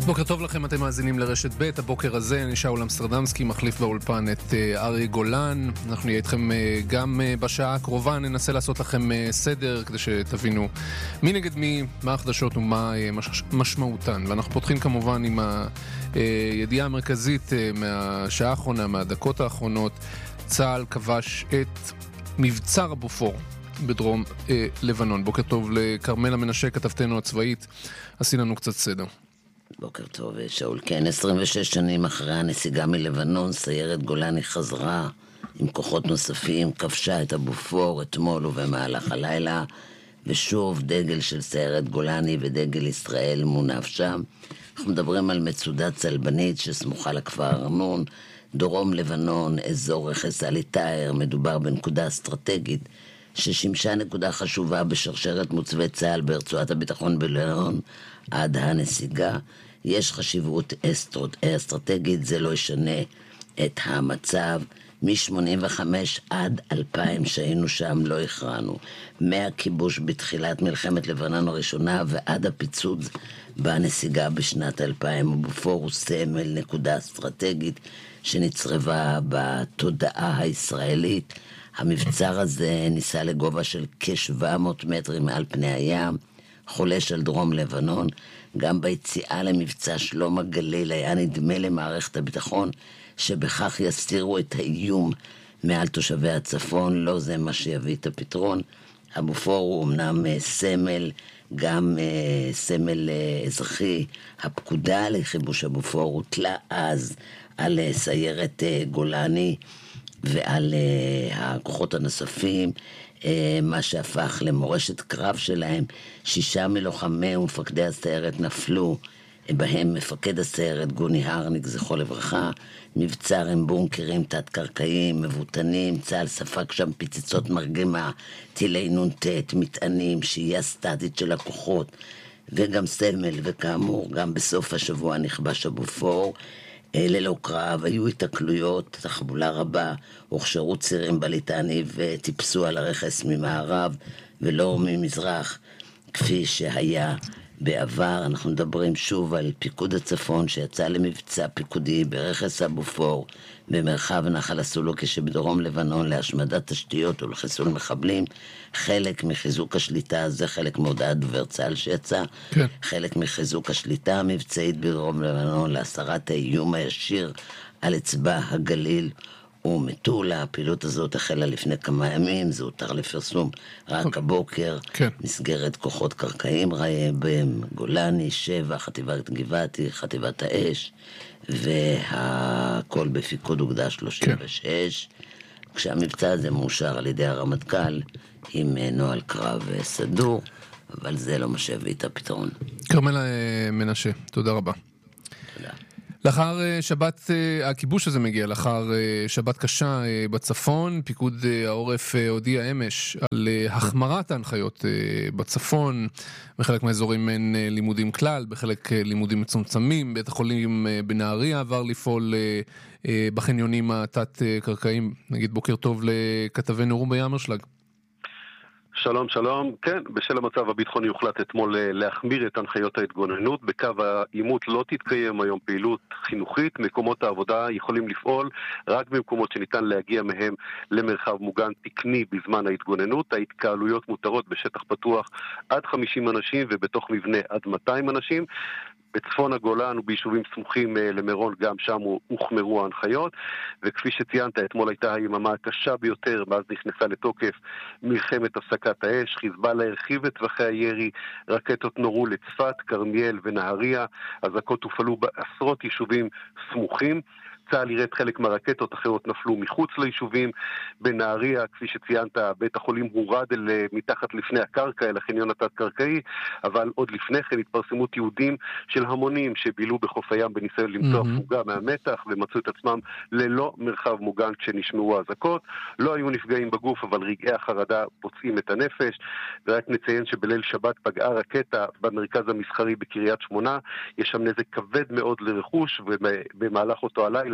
בוקר טוב לכם, אתם מאזינים לרשת ב'. הבוקר הזה אני שאול אמסטרדמסקי, מחליף באולפן את ארי גולן. אנחנו נהיה איתכם גם בשעה הקרובה, ננסה לעשות לכם סדר כדי שתבינו מי נגד מי, מה החדשות ומה משמעותן. ואנחנו פותחים כמובן עם הידיעה המרכזית מהשעה האחרונה, מהדקות האחרונות. צה"ל כבש את מבצר הבופור בדרום לבנון. בוקר טוב לקרמלה מנשה, כתבתנו הצבאית, עשי לנו קצת סדר. בוקר טוב, שאול. כן, 26 שנים אחרי הנסיגה מלבנון, סיירת גולני חזרה עם כוחות נוספים, כבשה את הבופור אתמול ובמהלך הלילה, ושוב דגל של סיירת גולני ודגל ישראל מונף שם. אנחנו מדברים על מצודה צלבנית שסמוכה לכפר ארנון, דרום לבנון, אזור רכס עלי תאיר. מדובר בנקודה אסטרטגית ששימשה נקודה חשובה בשרשרת מוצבי צה"ל ברצועת הביטחון בלבנון עד הנסיגה. יש חשיבות אסטרטגית, זה לא ישנה את המצב. מ-85 עד 2000 שהיינו שם לא הכרענו. מהכיבוש בתחילת מלחמת לבנון הראשונה ועד הפיצוץ בנסיגה בשנת 2000. הבופור הוא סמל, נקודה אסטרטגית שנצרבה בתודעה הישראלית. המבצר הזה ניסה לגובה של כ-700 מטרים מעל פני הים, חולש על דרום לבנון. גם ביציאה למבצע שלום הגליל היה נדמה למערכת הביטחון שבכך יסתירו את האיום מעל תושבי הצפון. לא זה מה שיביא את הפתרון. הבופור הוא אמנם סמל, גם סמל אזרחי. הפקודה לכיבוש הבופור הוטלה אז על סיירת גולני ועל הכוחות הנוספים, מה שהפך למורשת קרב שלהם. 6 מלוחמי ומפקדי הסיירת נפלו, בהם מפקד הסיירת גוני הרניק זכרו לברכה. מבצר עם בונקרים תת-קרקעיים מבוטנים, צה"ל ספג שם פיצצות מרגמה, טילי נ"ט, מטענים, שהייה סטטית של הכוחות, וגם סמל. וכאמור גם בסוף השבוע נכבש הבופור ללא קרב. היו התקלויות, תחבולה רבה, הוכשרו צירים בליטני וטיפסו על הרכס ממערב ולא ממזרח כפי שהיה בעבר. אנחנו מדברים שוב על פיקוד הצפון שיצא למבצע פיקודי ברכס הבופור במרחב נחל הסולוקי שבדרום לבנון להשמדת תשתיות ולחיסול מחבלים. חלק מחיזוק השליטה, זה חלק מהודעת דובר צה"ל שיצא, כן. חלק מחיזוק השליטה המבצעית בדרום לבנון להסרת האיום הישיר על אצבע הגליל ומטולה. הפעילות הזאת החלה לפני כמה ימים, זה הותר לפרסום רק הבוקר. כן. מסגרת כוחות קרקעיים בהם גולני, 7, חטיבת גבעתי, חטיבת האש, והכל בפיקוד אוגדה 36. כן. כשהמבצע הזה מאושר על ידי הרמטכ"ל עם נוהל קרב סדור, אבל זה לא מה שהביא את הפתרון. קרמלה מנשה, תודה רבה. תודה. לאחר שבת, הכיבוש הזה מגיע לאחר שבת קשה בצפון. פיקוד העורף הודיע אמש על החמרת ההנחיות בצפון. בחלק מהאזורים אין לימודים כלל, בחלק לימודים מצומצמים. בית החולים בנהריה עבר לפעול בחניונים התת-קרקעיים. נגיד בוקר טוב לכתבנו רובי ימרשלג. שלום, שלום. כן, בשל המצב הביטחוני הוחלט אתמול להחמיר את הנחיות ההתגוננות. בקו העימות לא תתקיים היום פעילות חינוכית. מקומות העבודה יכולים לפעול רק במקומות שניתן להגיע מהם למרחב מוגן תקני בזמן ההתגוננות. ההתקהלויות מותרות בשטח פתוח עד 50 אנשים ובתוך מבנה עד 200 אנשים. בצפון הגולן וביישובים סמוכים למירון גם שם הוחמרו ההנחיות, וכפי שציינת, אתמול הייתה היממה הקשה ביותר מאז נכנסה לתוקף מלחמת הפסקת האש. חיזבאללה הרחיב את טווחי הירי, רקטות נורו לצפת, כרמיאל ונהריה, אזעקות הופעלו בעשרות יישובים סמוכים. צה"ל ירד חלק מהרקטות, אחרות נפלו מחוץ ליישובים. בנהריה, כפי שציינת, בית החולים הורד מתחת לפני הקרקע, אל החניון התת-קרקעי, אבל עוד לפני כן התפרסמו תיעודים של המונים שבילו בחוף הים בניסיון למצוא הפוגה מהמתח, ומצאו את עצמם ללא מרחב מוגן כשנשמעו האזעקות. לא היו נפגעים בגוף, אבל רגעי החרדה פוצעים את הנפש. ורק נציין שבליל שבת פגעה רקטה במרכז המסחרי בקריית שמונה. יש שם נזק כבד מאוד לרכוש, ובמהלך אותו הלילה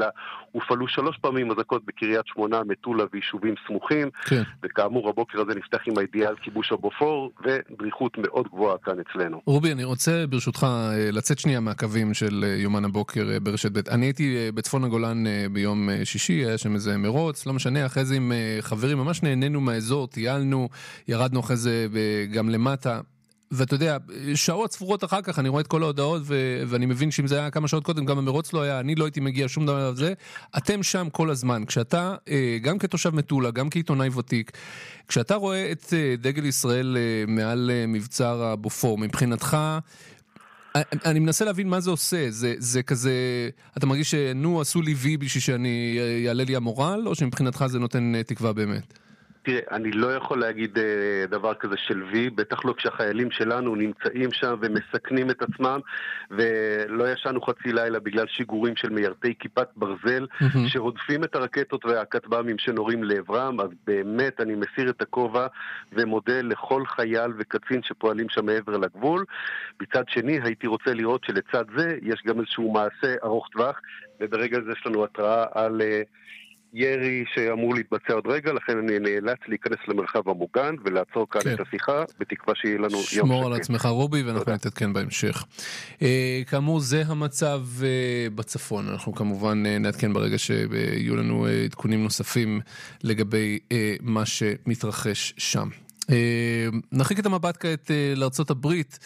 הלילה הופעלו 3 פעמים אזעקות בקריית שמונה, מטולה ויישובים סמוכים, כן. וכאמור הבוקר הזה נפתח עם הידיעה על כיבוש הבופור, ודריכות מאוד גבוהה כאן אצלנו. רובי, אני רוצה ברשותך לצאת שנייה מהקווים של יומן הבוקר ברשת ב'. אני הייתי בצפון הגולן ביום שישי, היה שם איזה מרוץ, לא משנה, אחרי זה עם חברים, ממש נהנינו מהאזור, טיילנו, ירדנו אחרי זה גם למטה, ואתה יודע, שעות ספורות אחר כך אני רואה את כל ההודעות, ואני מבין שאם זה היה כמה שעות קודם, גם המרוץ לא היה, אני לא הייתי מגיע שום דבר על זה. אתם שם כל הזמן, כשאתה, גם כתושב מטולה, גם כעיתונאי ותיק, כשאתה רואה את דגל ישראל מעל מבצר הבופור, מבחינתך, אני מנסה להבין מה זה עושה, זה כזה, אתה מרגיש שנו עשו לי וי בשביל שאני יעלה לי המורל, או שמבחינתך זה נותן תקווה באמת? תראה, אני לא יכול להגיד דבר כזה של וי, בטח לא כשהחיילים שלנו נמצאים שם ומסכנים את עצמם, ולא ישנו חצי לילה בגלל שיגורים של מיירטי כיפת ברזל, שרודפים את הרקטות והכטב"מים שנורים לעברם. אז באמת אני מסיר את הכובע ומודה לכל חייל וקצין שפועלים שם מעבר לגבול. בצד שני הייתי רוצה לראות שלצד זה יש גם איזשהו מעשה ארוך טווח, וברגע זה יש לנו התראה על ירי שאמור להתבצע עוד רגע, לכן אני נאלץ להיכנס למרחב המוגן ולעצור כאן את השיחה, בתקווה שיהיה לנו יום שקט. שמור על עצמך רובי, ואנחנו נתעדכן בהמשך. כאמור, זה המצב בצפון. אנחנו כמובן נעדכן ברגע שיהיו לנו עדכונים נוספים לגבי מה שמתרחש שם. נחליק את המבט כעת לארצות הברית.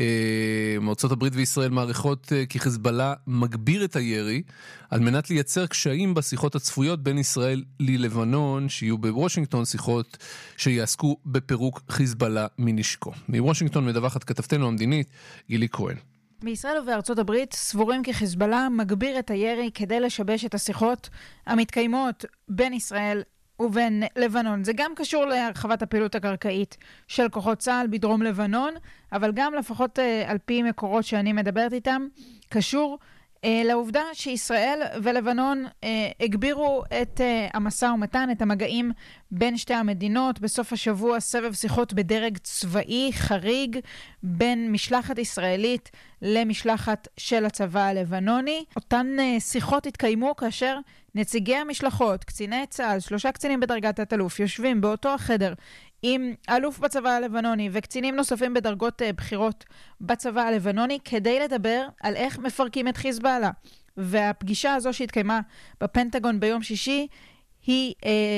ארצות הברית וישראל מעריכות כי חיזבאללה מגביר את הירי על מנת לייצר קשיים בשיחות הצפויות בין ישראל ללבנון, שיהיו בוושינגטון שיחות שיעסקו בפירוק חיזבאללה מנשקו. מוושינגטון מדווחת כתבתנו המדינית גילי כהן. בישראל ובארצות הברית סבורים כי חיזבאללה מגביר את הירי כדי לשבש את השיחות המתקיימות בין ישראל ובין לבנון. זה גם קשור להרחבת הפעילות הקרקעית של כוחות צה"ל בדרום לבנון, אבל גם לפחות על פי מקורות שאני מדברת איתם, קשור לעובדה שישראל ולבנון הגבירו את המשא ומתן, את המגעים בין שתי המדינות. בסוף השבוע סבב שיחות בדרג צבאי חריג בין משלחת ישראלית למשלחת של הצבא הלבנוני. אותן שיחות התקיימו כאשר נציגי המשלחות, קציני צה"ל, 3 קצינים בדרגת תת-אלוף, יושבים באותו החדר עם אלוף בצבא הלבנוני וקצינים נוספים בדרגות בחירות בצבא הלבנוני, כדי לדבר על איך מפרקים את חיזבאללה. והפגישה הזו שהתקיימה בפנטגון ביום שישי היא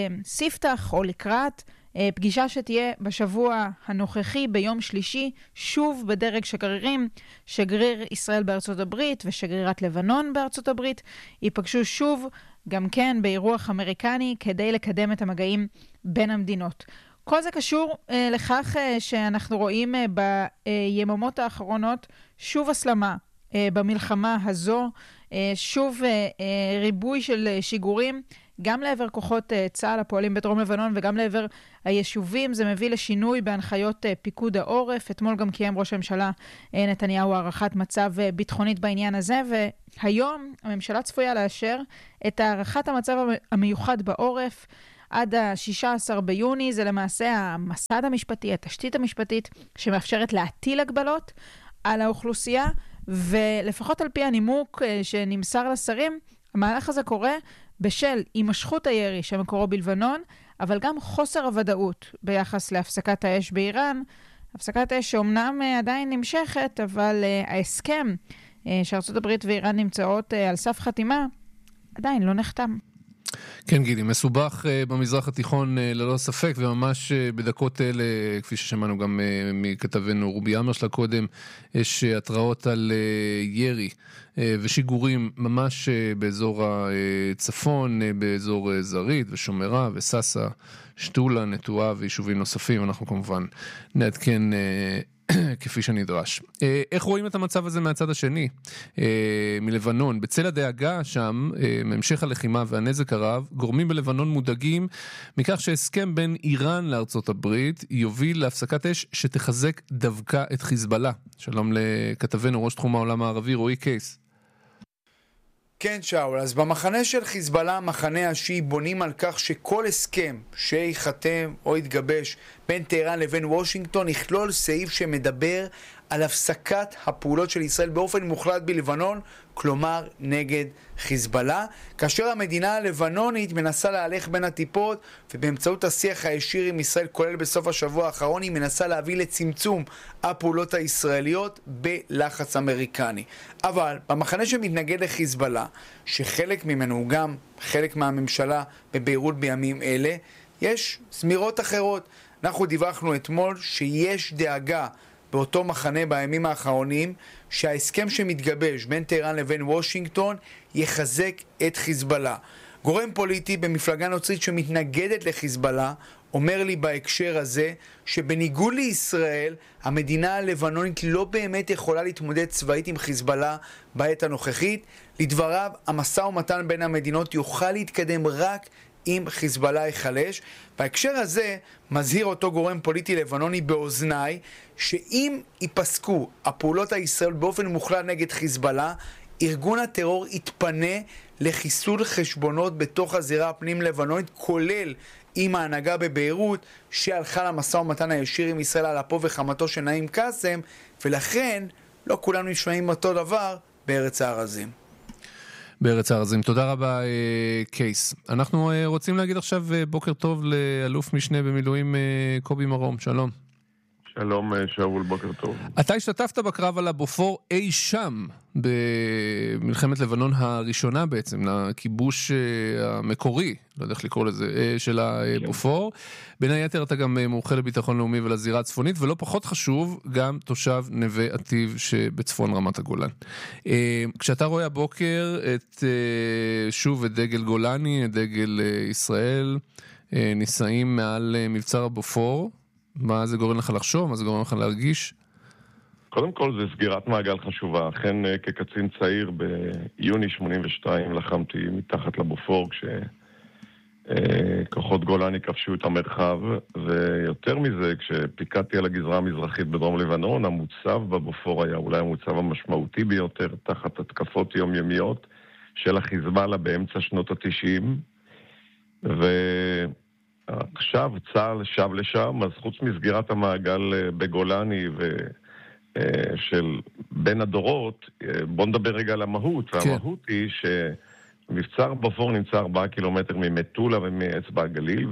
ספתח או לקראת פגישה שתהיה בשבוע הנוכחי ביום שלישי, שוב בדרג שגרירים, שגריר ישראל בארצות הברית ושגרירת לבנון בארצות הברית, ייפגשו שוב גם כן באירוח אמריקני כדי לקדם את המגעים בין המדינות. כל זה קשור לכך שאנחנו רואים ביממות האחרונות שוב הסלמה במלחמה הזו, שוב ריבוי של שיגורים, גם לעבר כוחות צה"ל הפועלים בדרום לבנון וגם לעבר היישובים. זה מביא לשינוי בהנחיות פיקוד העורף. אתמול גם קיים ראש הממשלה נתניהו הערכת מצב ביטחונית בעניין הזה, והיום הממשלה צפויה לאשר את הערכת המצב המיוחד בעורף עד ה-16 ביוני. זה למעשה המסד המשפטי, התשתית המשפטית שמאפשרת להטיל הגבלות על האוכלוסייה, ולפחות על פי הנימוק שנמסר לשרים, המהלך הזה קורה בשל הימשכות הירי שמקורו בלבנון, אבל גם חוסר הוודאות ביחס להפסקת האש באיראן. הפסקת האש שאומנם עדיין נמשכת, אבל ההסכם שארצות הברית ואיראן נמצאות על סף חתימה עדיין לא נחתם. כן גילי, מסובך במזרח התיכון ללא ספק, וממש בדקות אלה, כפי ששמענו גם מכתבנו רובי אמרשלה קודם, יש התראות על ירי ושיגורים ממש באזור הצפון, באזור זרית ושומרה וססה, שטולה, נטועה ויישובים נוספים. אנחנו כמובן נעדכן כפי שנדרש. איך רואים את המצב הזה מהצד השני, מלבנון? בצל הדאגה שם, מהמשך הלחימה והנזק הרב, גורמים בלבנון מודאגים מכך שהסכם בין איראן לארצות הברית יוביל להפסקת אש שתחזק דווקא את חיזבאללה. שלום לכתבנו ראש תחום העולם הערבי רועי קייס. כן שאול, אז במחנה של חיזבאללה, מחנה השיעי, בונים על כך שכל הסכם שיחתם או יתגבש בין טהרן לבין וושינגטון יכלול סעיף שמדבר על הפסקת הפעולות של ישראל באופן מוחלט בלבנון, כלומר נגד חיזבאללה, כאשר המדינה הלבנונית מנסה להלך בין הטיפות, ובאמצעות השיח הישיר עם ישראל, כולל בסוף השבוע האחרון, היא מנסה להביא לצמצום הפעולות הישראליות בלחץ אמריקני. אבל במחנה שמתנגד לחיזבאללה, שחלק ממנו הוא גם חלק מהממשלה בביירות בימים אלה, יש סמירות אחרות. אנחנו דיווחנו אתמול שיש דאגה באותו מחנה בימים האחרונים שההסכם שמתגבש בין טהרן לבין וושינגטון יחזק את חיזבאללה. גורם פוליטי במפלגה נוצרית שמתנגדת לחיזבאללה אומר לי בהקשר הזה שבניגוד לישראל המדינה הלבנונית לא באמת יכולה להתמודד צבאית עם חיזבאללה בעת הנוכחית. לדבריו המשא ומתן בין המדינות יוכל להתקדם רק אם חיזבאללה יחלש. בהקשר הזה מזהיר אותו גורם פוליטי לבנוני באוזניי שאם ייפסקו הפעולות הישראליות באופן מוחלט נגד חיזבאללה, ארגון הטרור יתפנה לחיסול חשבונות בתוך הזירה הפנים לבנונית, כולל עם ההנהגה בביירות שהלכה למשא ומתן הישיר עם ישראל על אפו וחמתו של נעים קאסם, ולכן לא כולנו נשמעים אותו דבר בארץ הארזים. בארץ הארזים. תודה רבה, קייס. אנחנו רוצים להגיד עכשיו בוקר טוב לאלוף משנה במילואים קובי מרום. שלום. שלום שאול, בוקר טוב. אתה השתתפת בקרב על הבופור אי שם במלחמת לבנון הראשונה בעצם, לכיבוש המקורי, לא יודע איך לקרוא לזה, של הבופור. בין היתר אתה גם מומחה לביטחון לאומי ולזירה הצפונית, ולא פחות חשוב, גם תושב נווה עתיב שבצפון רמת הגולן. כשאתה רואה הבוקר שוב את דגל גולני, את דגל ישראל, נישאים מעל מבצר הבופור, מה זה גורם לך לחשוב? מה זה גורם לך להרגיש? קודם כל זה סגירת מעגל חשובה. אכן כקצין צעיר ביוני 82 לחמתי מתחת לבופור כשכוחות גולני כבשו את המרחב, ויותר מזה כשפיקדתי על הגזרה המזרחית בדרום לבנון, המוצב בבופור היה אולי המוצב המשמעותי ביותר תחת התקפות יומיומיות של החיזבאללה באמצע שנות ה-90, עכשיו צה"ל שב לשם, אז חוץ מסגירת המעגל בגולני של בין הדורות, בוא נדבר רגע על המהות. כן. והמהות היא שמבצר בופור נמצא 4 קילומטר ממטולה ומאצבע הגליל,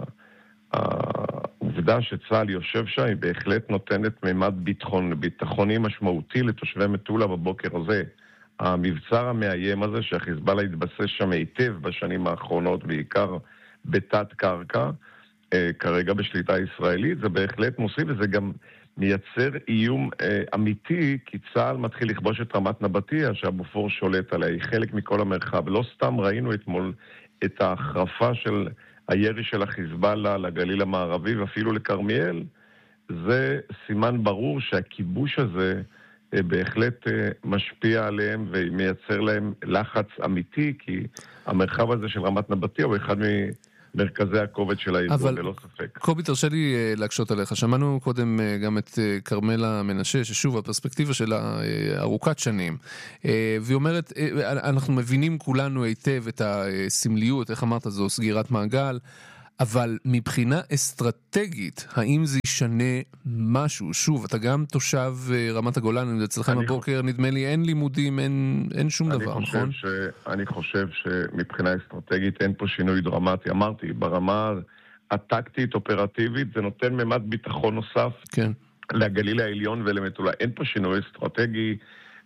והעובדה שצה"ל יושב שם היא בהחלט נותנת מימד ביטחוני משמעותי לתושבי מטולה בבוקר הזה. המבצר המאיים הזה שהחיזבאללה התבסס שם היטב בשנים האחרונות, בעיקר בתת קרקע, כרגע בשליטה ישראלית, זה בהחלט מוסיף, וזה גם מייצר איום אמיתי, כי צה"ל מתחיל לכבוש את רמת נבטיה, שהבופור שולט עליה, היא חלק מכל המרחב. לא סתם ראינו אתמול את ההחרפה של הירי של החיזבאללה לגליל המערבי, ואפילו לכרמיאל, זה סימן ברור שהכיבוש הזה בהחלט משפיע עליהם ומייצר להם לחץ אמיתי, כי המרחב הזה של רמת נבטיה הוא אחד מרכזי הכובד של הארגון, ללא ספק. קובי, תרשה לי להקשות עליך. שמענו קודם גם את קרמלה מנשה, ששוב, הפרספקטיבה שלה ארוכת שנים. והיא אומרת, אנחנו מבינים כולנו היטב את הסמליות, איך אמרת זו, סגירת מעגל, אבל מבחינה אסטרטגית, האם זה ישנה משהו? שוב, אתה גם תושב רמת הגולן, אצלכם הבוקר, נדמה לי, אין לימודים, אין שום דבר, נכון? אני חושב שמבחינה אסטרטגית אין פה שינוי דרמטי. אמרתי, ברמה הטקטית, אופרטיבית, זה נותן ממד ביטחון נוסף לגליל העליון ולמטולה. אין פה שינוי אסטרטגי,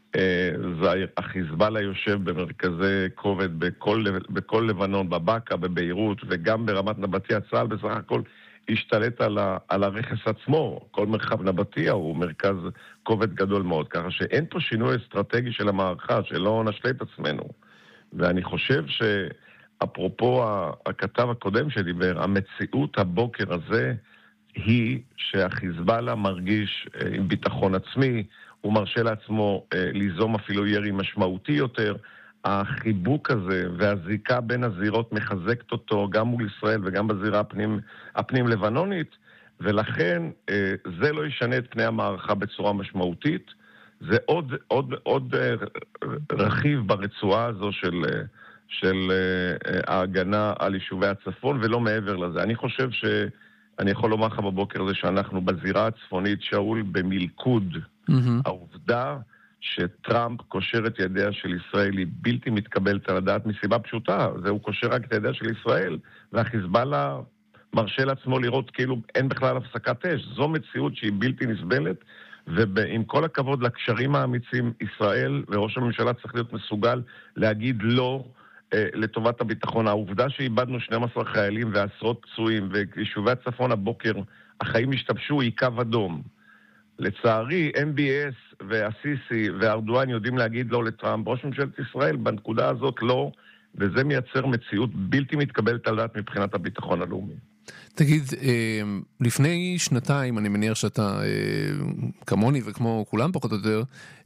החיזבאללה יושב במרכזי כובד בכל לבנון, בבקה, בביירות וגם ברמת נבטיה. צה"ל בסך הכל השתלט על הרכס עצמו. כל מרחב נבטיה הוא מרכז כובד גדול מאוד, ככה שאין פה שינוי אסטרטגי של המערכה, שלא נשלה את עצמנו. ואני חושב שאפרופו הכתב הקודם שדיבר, המציאות הבוקר הזה היא שהחיזבאללה מרגיש עם ביטחון עצמי, הוא מרשה לעצמו ליזום אפילו ירי משמעותי יותר. החיבוק הזה והזיקה בין הזירות מחזקת אותו גם מול ישראל וגם בזירה הפנים לבנונית, ולכן זה לא ישנה את פני המערכה בצורה משמעותית. זה עוד רכיב ברצועה הזו של ההגנה על יישובי הצפון, ולא מעבר לזה. אני חושב אני יכול לומר לך בבוקר הזה שאנחנו בזירה הצפונית, שאול, במלכוד. העובדה שטראמפ קושר את ידיה של ישראל היא בלתי מתקבלת על הדעת מסיבה פשוטה. הוא קושר רק את ידיה של ישראל, והחיזבאללה מרשה לעצמו לראות כאילו אין בכלל הפסקת אש. זו מציאות שהיא בלתי נסבלת, ועם כל הכבוד לקשרים האמיצים, ישראל וראש הממשלה צריך להיות מסוגל להגיד לא לטובת הביטחון. העובדה שאיבדנו 12 חיילים ועשרות פצועים, ויישובי הצפון הבוקר, החיים השתבשו, היא קו אדום. לצערי, MBS והסיסי וארדואן יודעים להגיד לא לטראמפ. ראש ממשלת ישראל בנקודה הזאת לא, וזה מייצר מציאות בלתי מתקבלת על דעת מבחינת הביטחון הלאומי. תגיד, לפני שנתיים, אני מניח שאתה כמוני וכמו כולם פחות או יותר,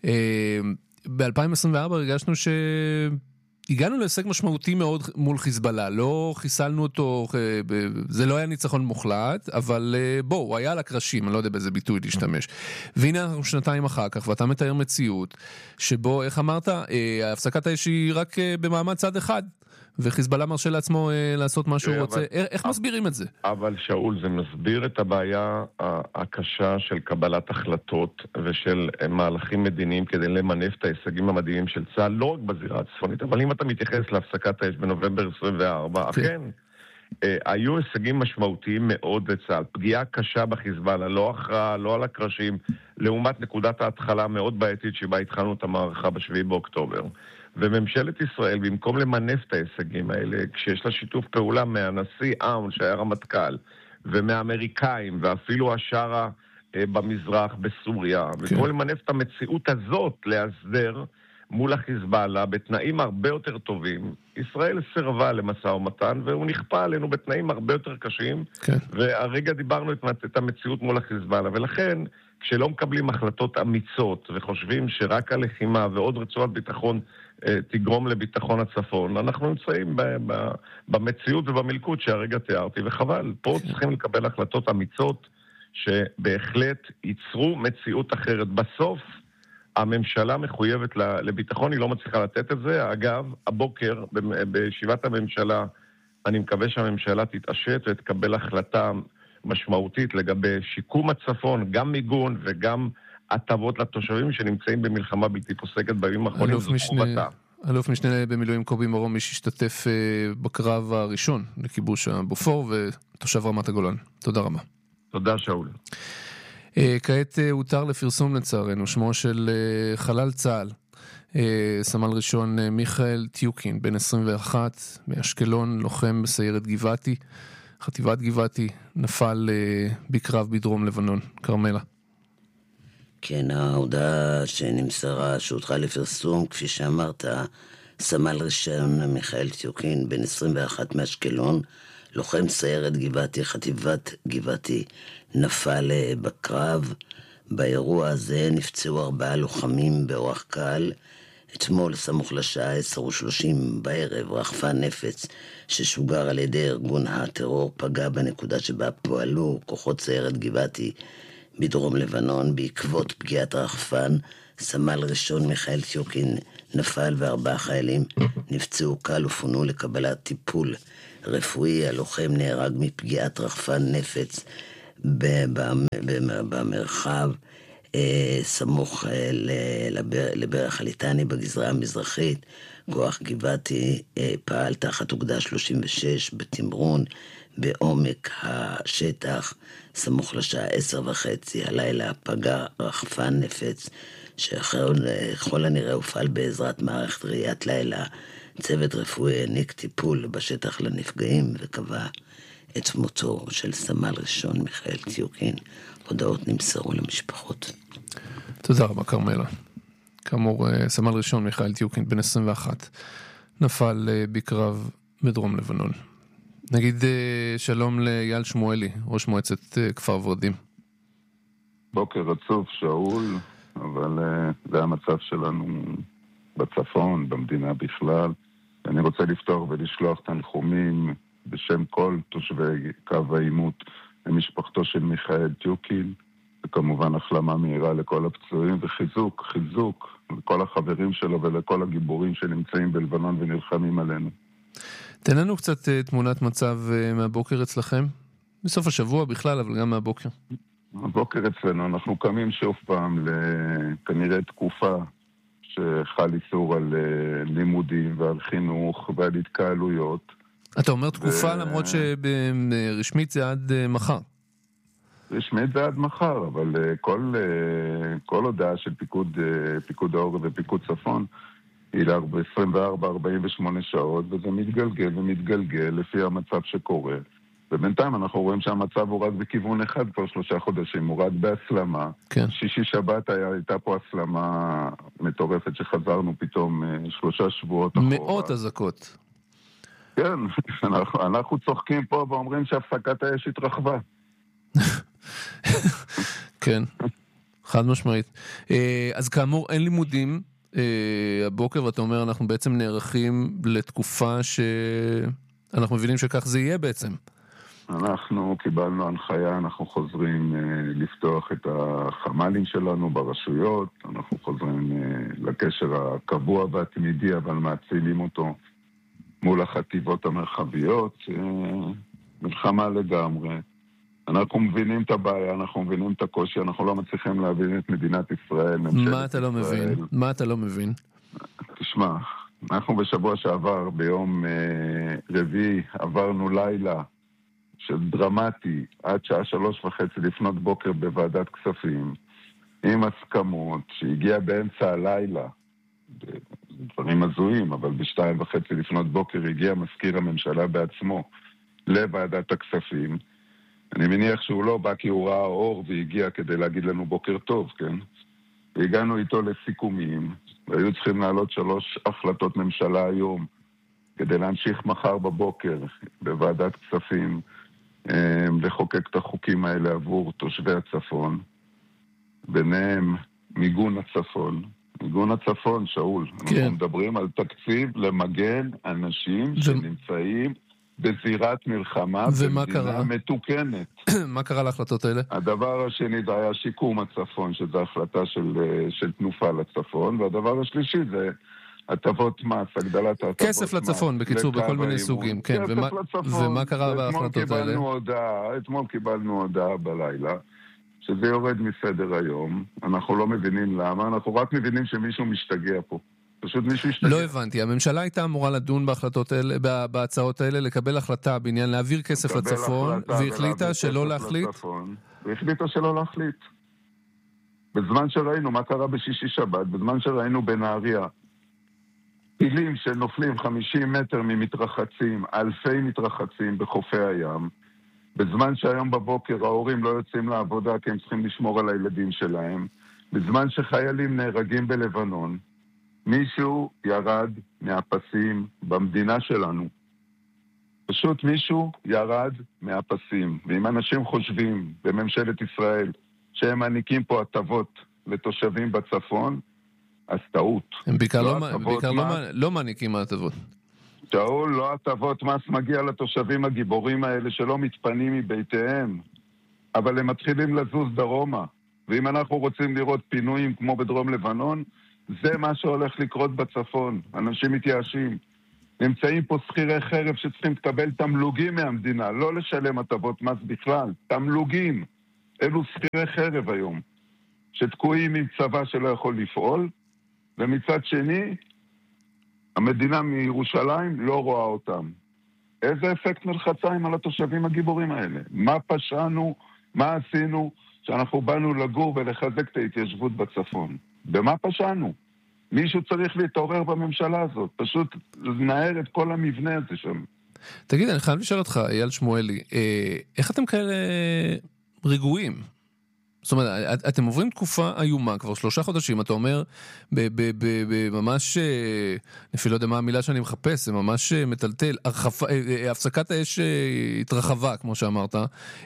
ב-2024 הרגשנו הגענו להישג משמעותי מאוד מול חיזבאללה, לא חיסלנו אותו, זה לא היה ניצחון מוחלט, אבל הוא היה על הקרשים, אני לא יודע באיזה ביטוי להשתמש. והנה אנחנו שנתיים אחר כך, ואתה מתאר מציאות, שבו, איך אמרת, ההפסקת האש היא רק במעמד צד אחד, וחיזבאללה מרשה לעצמו לעשות מה שהוא רוצה. איך מסבירים את זה? אבל שאול, זה מסביר את הבעיה הקשה של קבלת החלטות ושל מהלכים מדיניים כדי למנף את ההישגים המדהימים של צה"ל, לא רק בזירה הצפונית, אבל אם אתה מתייחס להפסקת האש בנובמבר 24, אכן, היו הישגים משמעותיים מאוד לצה"ל. פגיעה קשה בחיזבאללה, לא הכרעה, לא על הקרשים, לעומת נקודת ההתחלה מאוד בעייתית שבה התחלנו את המערכה ב7 באוקטובר. וממשלת ישראל, במקום למנף את ההישגים האלה, כשיש לה שיתוף פעולה מהנשיא אאון, שהיה רמטכ"ל, ומהאמריקאים, ואפילו השארה במזרח, בסוריה, במקום למנף את המציאות הזאת להסדר מול החיזבאללה, בתנאים הרבה יותר טובים, ישראל סרבה למשא ומתן, והוא נכפה עלינו בתנאים הרבה יותר קשים, והרגע דיברנו את המציאות מול החיזבאללה, ולכן, כשלא מקבלים החלטות אמיצות, וחושבים שרק הלחימה ועוד רצועת ביטחון תגרום לביטחון הצפון, אנחנו נמצאים במציאות ובמלכות שהרגע תיארתי, וחבל, פה צריכים לקבל החלטות אמיצות, שבהחלט ייצרו מציאות אחרת. בסוף, הממשלה מחויבת לביטחון, היא לא מצליחה לתת את זה. אגב, הבוקר, בישיבת הממשלה, אני מקווה שהממשלה תתעשת ותקבל החלטה משמעותית לגבי שיקום הצפון, גם מיגון וגם הטבות לתושבים שנמצאים במלחמה בלתי פוסקת בימים האחרונים. אלוף משנה במילואים קובי מרומי שהשתתף בקרב הראשון לכיבוש הבופור ותושב רמת הגולן. תודה רבה. תודה שאול. כעת הותר לפרסום לצערנו שמו של חלל צה"ל, סמל ראשון מיכאל טיוקין, בן 21, מאשקלון, לוחם בסיירת גבעתי, חטיבת גבעתי, נפל בקרב בדרום לבנון. קרמלה. כן, ההודעה שנמסרה שהותרה לפרסום, כפי שאמרת, סמל ראשון מיכאל טיוקין, בן 21 מאשקלון, לוחם סיירת גבעתי, חטיבת גבעתי, נפל בקרב. באירוע הזה נפצעו 4 לוחמים באורח קל. אתמול, סמוך לשעה 10:30 בערב, רחפן נפץ ששוגר על ידי ארגון הטרור פגע בנקודה שבה פועלו כוחות סיירת גבעתי בדרום לבנון. בעקבות פגיעת רחפן, סמל ראשון מיכאל טיוקין נפל ו4 חיילים נפצעו קל ופונו לקבלת טיפול רפואי. הלוחם נהרג מפגיעת רחפן נפץ במרחב סמוך לברך הליטני בגזרה המזרחית. כוח גבעתי פעל תחת אוגדה 36 בתמרון בעומק השטח. סמוך לשעה 10:30 הלילה פגע רחפן נפץ שכל הנראה הופעל בעזרת מערכת ראיית לילה. צוות רפואי העניק טיפול בשטח לנפגעים וקבע את מותו של סמל ראשון מיכאל טיוקין. הודעות נמסרו למשפחות. תודה רבה קרמלה. כאמור, סמל ראשון מיכאל טיוקין, בן 21, נפל בקרב בדרום לבנון. נגיד שלום לאייל שמואלי, ראש מועצת כפר ורדים. בוקר רצוף, שאול, אבל זה המצב שלנו בצפון, במדינה בכלל. אני רוצה לפתוח ולשלוח תנחומים בשם כל תושבי קו העימות למשפחתו של מיכאל טיוקין, וכמובן החלמה מהירה לכל הפצועים, וחיזוק לכל החברים שלו ולכל הגיבורים שנמצאים בלבנון ונלחמים עלינו. תן לנו קצת תמונת מצב מהבוקר אצלכם. בסוף השבוע בכלל, אבל גם מהבוקר. הבוקר אצלנו, אנחנו קמים שוב פעם לכנראה תקופה שחל איסור על לימודים ועל חינוך ועל התקהלויות. אתה אומר תקופה למרות שרשמית זה עד מחר. רשמית זה עד מחר, אבל כל הודעה של פיקוד העורף ופיקוד צפון היא ל-24-48 שעות, וזה מתגלגל ומתגלגל לפי המצב שקורה. ובינתיים אנחנו רואים שהמצב הוא רק בכיוון אחד כבר 3 חודשים, הוא רק בהסלמה. כן. שישי שבת הייתה פה הסלמה מטורפת שחזרנו פתאום 3 שבועות אחורה. מאות אזעקות. כן, אנחנו צוחקים פה ואומרים שהפסקת האש התרחבה. כן, חד משמעית. אז כאמור, אין לימודים הבוקר, ואתה אומר, אנחנו בעצם נערכים לתקופה שאנחנו מבינים שכך זה יהיה בעצם. אנחנו קיבלנו הנחיה, אנחנו חוזרים לפתוח את החמ"לים שלנו ברשויות, אנחנו חוזרים לקשר הקבוע והתמידי, אבל מעצילים אותו מול החטיבות המרחביות, מלחמה לגמרי. אנחנו מבינים את הבעיה, אנחנו מבינים את הקושי, אנחנו לא מצליחים להבין את מדינת ישראל, מה אתה לא מבין? מה אתה לא מבין? תשמע, אנחנו בשבוע שעבר, ביום רביעי, עברנו לילה של דרמטי, עד שעה 3:30 לפנות בוקר בוועדת כספים, עם הסכמות, שהגיע באמצע הלילה, דברים הזויים, אבל ב2:30 לפנות בוקר הגיע מזכיר הממשלה בעצמו לוועדת הכספים. אני מניח שהוא לא בא כי הוא ראה אור והגיע כדי להגיד לנו בוקר טוב, כן? והגענו איתו לסיכומים, והיו צריכים לעלות 3 החלטות ממשלה היום, כדי להמשיך מחר בבוקר בוועדת כספים, לחוקק את החוקים האלה עבור תושבי הצפון, ביניהם מיגון הצפון. מיגון הצפון, שאול, כן. אנחנו מדברים על תקציב למגן אנשים שנמצאים בזירת מלחמה במדינה מתוקנת. מה קרה להחלטות האלה? הדבר השני זה היה שיקום הצפון, שזו החלטה של תנופה לצפון, והדבר השלישי זה הטבות מס, הגדלת הטבות מס. כסף לצפון, בקיצור, בכל מיני סוגים. כן, ומה קרה בהחלטות האלה? אתמול קיבלנו הודעה בלילה, שזה יורד מסדר היום. אנחנו לא מבינים למה, אנחנו רק מבינים שמישהו משתגע פה. פשוט מישהו השתגע. לא הבנתי, הממשלה הייתה אמורה לדון בהחלטות האלה, בהצעות האלה, לקבל החלטה בעניין להעביר כסף לצפון, והחליטה שלא להחליט? והחליטה שלא להחליט. בזמן שראינו מה קרה בשישי שבת, בזמן שראינו בנהריה, פילים שנופלים 50 מטר ממתרחצים, אלפי מתרחצים בחופי הים, בזמן שהיום בבוקר ההורים לא יוצאים לעבודה כי הם צריכים לשמור על הילדים שלהם, בזמן שחיילים נהרגים בלבנון, מישהו ירד מהפסים במדינה שלנו. פשוט מישהו ירד מהפסים. ואם אנשים חושבים בממשלת ישראל שהם מעניקים פה הטבות לתושבים בצפון, אז טעות. הם בעיקר לא מעניקים הטבות. שאול, לא הטבות מס מגיע לתושבים הגיבורים האלה שלא מתפנים מבתיהם, אבל הם מתחילים לזוז דרומה. ואם אנחנו רוצים לראות פינויים כמו בדרום לבנון, זה מה שהולך לקרות בצפון. אנשים מתייאשים. נמצאים פה שכירי חרב שצריכים לקבל תמלוגים מהמדינה, לא לשלם הטבות מס בכלל, תמלוגים. אלו שכירי חרב היום, שתקועים עם צבא שלא יכול לפעול, ומצד שני, המדינה מירושלים לא רואה אותם. איזה אפקט מלחציים על התושבים הגיבורים האלה? מה פשענו, מה עשינו, שאנחנו באנו לגור ולחזק את ההתיישבות בצפון? במה פשענו? מישהו צריך להתעורר בממשלה הזאת, פשוט לנער את כל המבנה הזה שם. תגיד, אני חייב לשאול אותך, אייל שמואלי, איך אתם כאלה רגועים? זאת אומרת, אתם עוברים תקופה איומה, כבר 3 חודשים, אתה אומר, ממש, אני לא יודע מה המילה שאני מחפש, זה ממש מטלטל, הפסקת האש התרחבה, כמו שאמרת,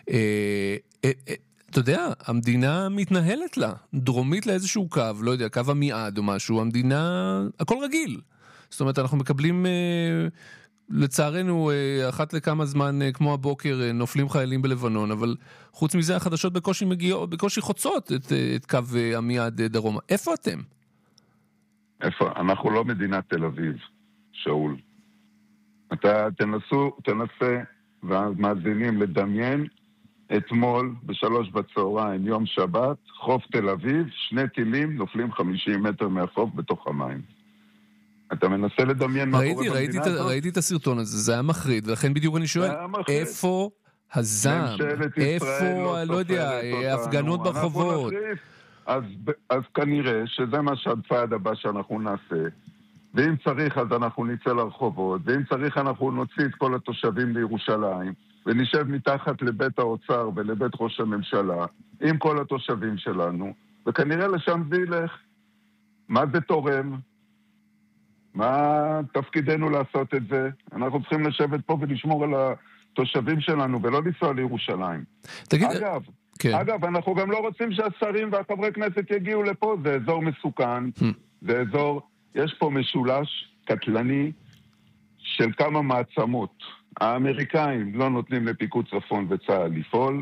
אתה יודע, המדינה מתנהלת לה, דרומית לאיזשהו קו, לא יודע, קו עמיעד או משהו, המדינה, הכל רגיל. זאת אומרת, אנחנו מקבלים, לצערנו, אחת לכמה זמן, כמו הבוקר, נופלים חיילים בלבנון, אבל חוץ מזה, החדשות בקושי חוצות את קו עמיעד דרומה. איפה אתם? איפה? אנחנו לא מדינת תל אביב, שאול. אתה תנסה, והמאזינים לדמיין, אתמול, ב3:00, יום שבת, חוף תל אביב, 2 טילים נופלים 50 מטר מהחוף בתוך המים. אתה מנסה לדמיין מה קורה במדינה הזאת? ראיתי את הסרטון הזה, זה היה מחריד, ולכן בדיוק אני שואל, איפה הזעם? איפה, לא יודע, הפגנות ברחובות? אז כנראה שזה מה שהצעד הבא שאנחנו נעשה. ואם צריך, אז אנחנו נצא לרחובות, ואם צריך, אנחנו נוציא את כל התושבים לירושלים, ונשב מתחת לבית האוצר ולבית ראש הממשלה, עם כל התושבים שלנו, וכנראה לשם זה ילך. מה זה תורם? מה תפקידנו לעשות את זה? אנחנו צריכים לשבת פה ולשמור על התושבים שלנו, ולא לנסוע לירושלים. תגיד... אגב, אנחנו גם לא רוצים שהשרים והחברי כנסת יגיעו לפה, זה אזור מסוכן, זה אזור... יש פה משולש קטלני של כמה מעצמות. האמריקאים לא נותנים לפיקוד צפון וצה"ל לפעול,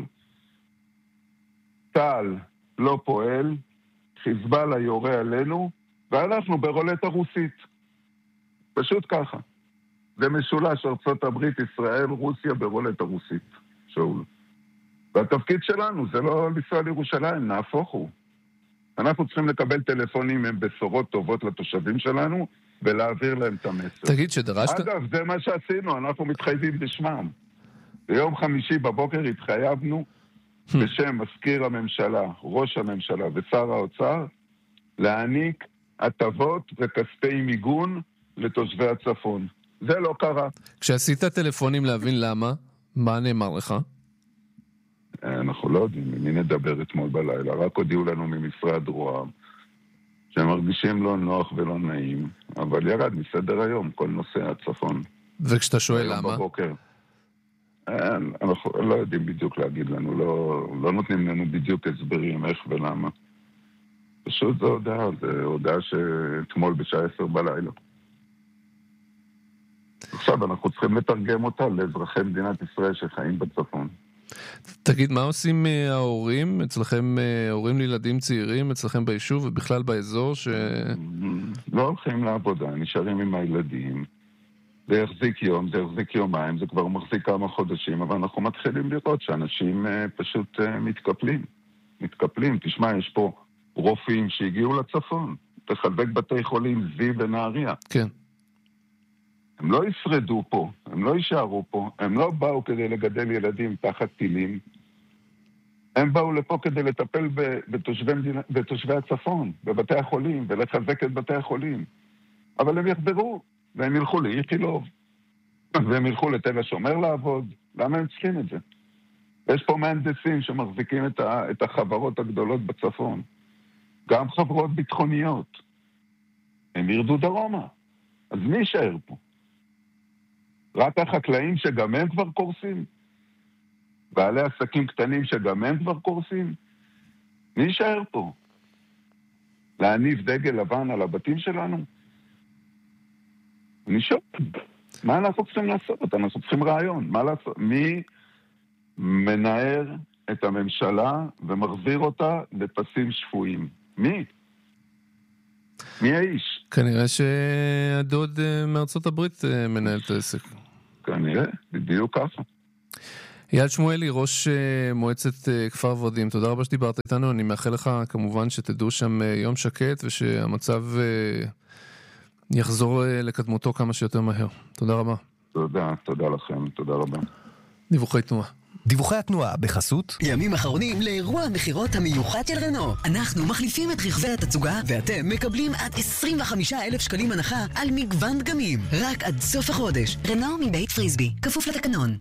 צה"ל לא פועל, חיזבאללה יורה עלינו, ואנחנו ברולטה רוסית. פשוט ככה. זה משולש ארצות הברית, ישראל, רוסיה ברולטה רוסית, שאול. והתפקיד שלנו זה לא לנסוע לירושלים, נהפוך הוא. אנחנו צריכים לקבל טלפונים עם בשורות טובות לתושבים שלנו, ולהעביר להם את המסר. תגיד שדרשת... אגב, זה מה שעשינו, אנחנו מתחייבים בשמם. ביום חמישי בבוקר התחייבנו, בשם מזכיר הממשלה, ראש הממשלה ושר האוצר, להעניק הטבות וכספי מיגון לתושבי הצפון. זה לא קרה. כשעשית טלפונים להבין למה, מה נאמר לך? אנחנו לא יודעים, מי נדבר אתמול בלילה, רק הודיעו לנו ממשרד רוה"מ, שהם מרגישים לא נוח ולא נעים, אבל ירד מסדר היום, כל נושא הצפון. וכשאתה שואל למה? בבוקר. אנחנו לא יודעים בדיוק להגיד לנו, לא נותנים לנו בדיוק הסברים איך ולמה. פשוט זו הודעה שאתמול בשעה 10 בלילה. עכשיו אנחנו צריכים לתרגם אותה לאזרחי מדינת ישראל שחיים בצפון. תגיד, מה עושים ההורים? אצלכם הורים לילדים צעירים, אצלכם ביישוב ובכלל באזור לא הולכים לעבודה, נשארים עם הילדים. זה יחזיק יום, זה יחזיק יומיים, זה כבר מחזיק כמה חודשים, אבל אנחנו מתחילים לראות שאנשים פשוט מתקפלים. תשמע, יש פה רופאים שהגיעו לצפון, תחלק בתי חולים זיו ונהריה. כן. הם לא ישרדו פה, הם לא יישארו פה, הם לא באו כדי לגדל ילדים תחת טילים, הם באו לפה כדי לטפל בתושבי הצפון, בבתי החולים, ולחזק את בתי החולים. אבל הם יחזרו, והם ילכו לאיכילוב, והם ילכו לתל השומר לעבוד. למה הם צריכים את זה? יש פה מהנדסים שמחזיקים את החברות הגדולות בצפון, גם חברות ביטחוניות. הם ירדו דרומה. אז מי יישאר פה? רק החקלאים שגם הם כבר קורסים? בעלי עסקים קטנים שגם הם כבר קורסים? מי יישאר פה? להניף דגל לבן על הבתים שלנו? אני שואל, מה אנחנו צריכים לעשות? אנחנו צריכים רעיון. מה לעשות? מי מנער את הממשלה ומחזיר אותה לפסים שפויים? מי? מי האיש? כנראה שהדוד מארצות הברית מנהל את העסק. כנראה, בדיוק ככה. אייל שמואלי, ראש מועצת כפר ורדים, תודה רבה שדיברת איתנו. אני מאחל לך כמובן שתדעו שם יום שקט ושהמצב יחזור לקדמותו כמה שיותר מהר. תודה רבה. תודה לכם, תודה רבה. דיווחי תנועה. דיווחי התנועה בחסות ימים אחרונים לאירוע המחירות המיוחד של רנו. אנחנו מחליפים את רכבי התצוגה ואתם מקבלים עד 25,000 שקלים הנחה על מגוון דגמים רק עד סוף החודש. רנו מבית פריסבי, כפוף לתקנון.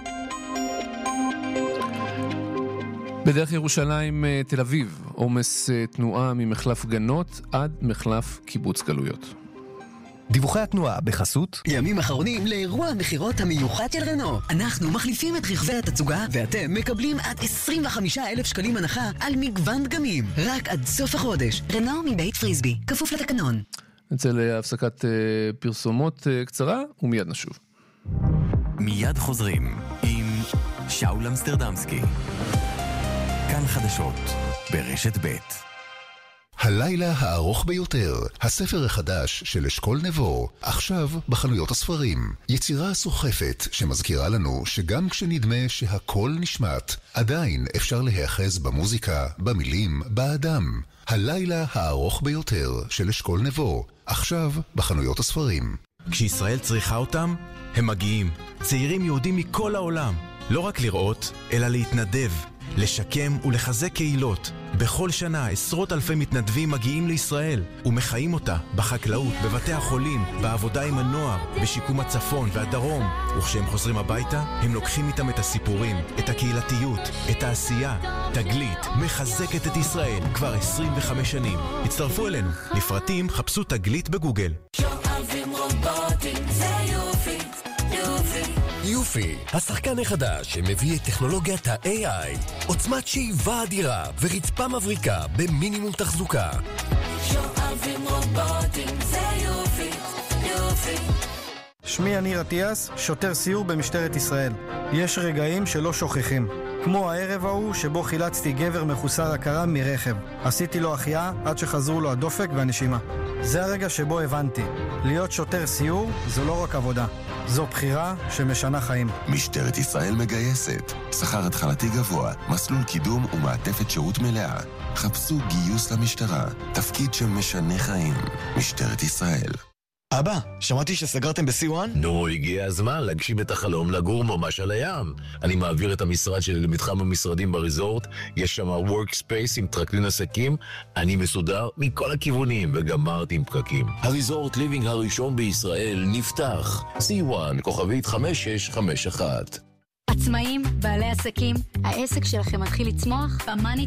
בדרך ירושלים תל אביב, עומס תנועה ממחלף גנות עד מחלף קיבוץ גלויות. דיווחי התנועה בחסות ימים אחרונים לאירוע המחירות המיוחד של רנו. אנחנו מחליפים את רכבי התצוגה ואתם מקבלים עד 25,000 שקלים הנחה על מגוון דגמים רק עד סוף החודש. רנו מבית פריסבי, כפוף לתקנון. נצא להפסקת פרסומות קצרה ומיד נשוב. מיד חוזרים עם שאול אמסטרדמסקי. כאן חדשות ברשת ב'. הלילה הארוך ביותר, הספר החדש של אשכול נבו, עכשיו בחנויות הספרים. יצירה סוחפת שמזכירה לנו שגם כשנדמה שהכל נשמט, עדיין אפשר להיאחז במוזיקה, במילים, באדם. הלילה הארוך ביותר של אשכול נבו, עכשיו בחנויות הספרים. כשישראל צריכה אותם, הם מגיעים. צעירים יהודים מכל העולם. לא רק לראות, אלא להתנדב, לשקם ולחזק קהילות. בכל שנה עשרות אלפי מתנדבים מגיעים לישראל ומחיים אותה בחקלאות, בבתי החולים, בעבודה עם הנוער, בשיקום הצפון והדרום. וכשהם חוזרים הביתה, הם לוקחים איתם את הסיפורים, את הקהילתיות, את העשייה. תגלית מחזקת את ישראל כבר 25 שנים. הצטרפו אלינו. לפרטים חפשו תגלית בגוגל. יופי, השחקן החדש שמביא את טכנולוגיית ה-AI, עוצמת שאיבה אדירה ורצפה מבריקה במינימום תחזוקה. שואבים רובוטים, זה יופי, יופי. שמי יניר עטיאס, שוטר סיור במשטרת ישראל. יש רגעים שלא שוכחים. כמו הערב ההוא שבו חילצתי גבר מחוסר הכרה מרכב. עשיתי לו החייאה עד שחזרו לו הדופק והנשימה. זה הרגע שבו הבנתי. להיות שוטר סיור זו לא רק עבודה. זו בחירה שמשנה חיים. משטרת ישראל מגייסת. שכר התחלתי גבוה, מסלול קידום ומעטפת שירות מלאה. חפשו גיוס למשטרה. תפקיד שמשנה חיים. משטרת ישראל. אבא, שמעתי שסגרתם ב-C1? נו, הגיע הזמן להגשים את החלום לגור ממש על הים. אני מעביר את המשרד שלי למתחם המשרדים בריזורט, יש שם workspace עם טרקלין עסקים, אני מסודר מכל הכיוונים וגמרתי עם פקקים. הריזורט ליבינג הראשון בישראל נפתח. C1, כוכבית 5651. עצמאים, בעלי עסקים, העסק שלכם מתחיל לצמוח? במאני